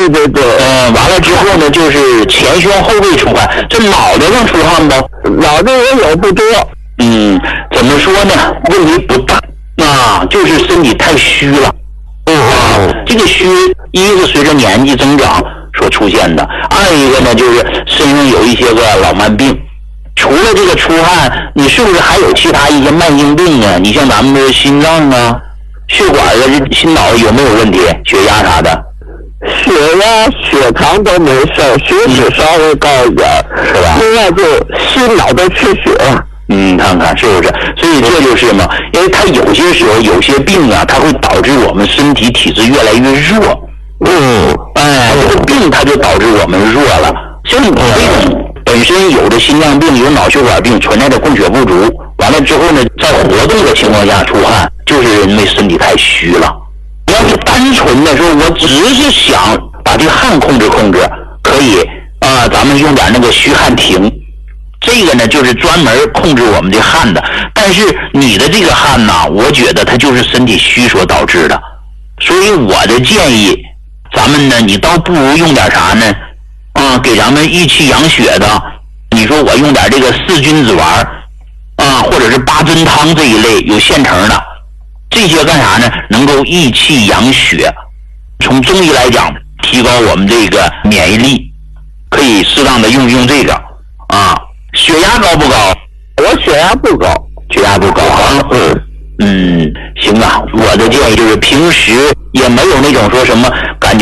对对对。 完了之后呢，就是前胸后背出汗，这脑袋上出汗不？ 脑袋也有不多。 怎么说呢？问题不大，就是身体太虚了。这个虚，一是随着年纪增长所出现的，二一个呢就是身上有一些个老慢病。除了这个出汗，你是不是还有其他一些慢性病啊？你像咱们的心脏啊、血管啊、心脑有没有问题？血压啥的？ 血压、血糖都没事，血脂稍微高一点， 是吧？ 另外就心脑都缺血。 看看是不是？所以这就是嘛，因为它有些时候有些病啊，它会导致我们身体体质越来越弱。这个病它就导致我们弱了。像你这种本身有的心脏病、有脑血管病存在的供血不足，完了之后呢，在活动的情况下出汗，就是因为身体太虚了。你要是单纯的说，我只是想把这个汗控制，可以咱们用点那个虚汗停。这个呢，就是专门控制我们的汗的，但是你的这个汗呢，我觉得它就是身体虚所导致的，所以我的建议，咱们呢，你倒不如用点啥呢？给咱们益气养血的，你说我用点这个四君子丸或者是八珍汤这一类有现成的，这些干啥呢？能够益气养血，从中医来讲，提高我们这个免疫力，可以适当的用这个血压高不高？ 我血压不高。 血压不高行啊，我的建议就是平时也没有那种说什么